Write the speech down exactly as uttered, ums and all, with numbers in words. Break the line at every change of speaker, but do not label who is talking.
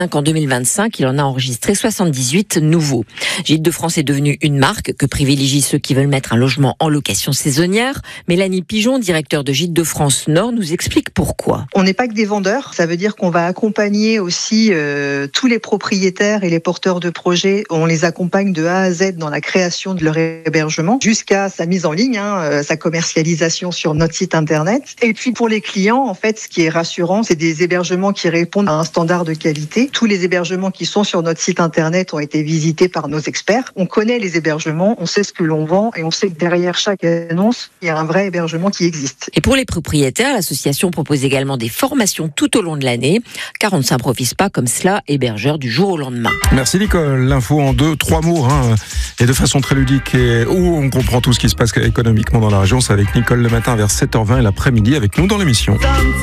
En deux mille vingt-cinq, il en a enregistré soixante-dix-huit nouveaux. Gîtes de France est devenu une marque que privilégient ceux qui veulent mettre un logement en location saisonnière. Mélanie Pigeon, directeur de Gîtes de France Nord, nous explique pourquoi.
On n'est pas que des vendeurs, ça veut dire qu'on va accompagner aussi euh, tous les propriétaires et les porteurs de projets. On les accompagne de A à Z dans la création de leur hébergement jusqu'à sa mise en ligne, hein, euh, sa commercialisation sur notre site internet. Et puis pour les clients, en fait, ce qui est rassurant, c'est des hébergements qui répondent à un standard de qualité. Tous les hébergements qui sont sur notre site internet ont été visités par nos experts. On connaît les hébergements, on sait ce que l'on vend et on sait que derrière chaque annonce, il y a un vrai hébergement qui existe.
Et pour les propriétaires, l'association propose également des formations tout au long de l'année, car on ne s'improvise pas comme cela hébergeur du jour au lendemain.
Merci Nicole. L'info en deux, trois mots, hein, et de façon très ludique, et où on comprend tout ce qui se passe économiquement dans la région. C'est avec Nicole le matin vers sept heures vingt et l'après-midi avec nous dans l'émission.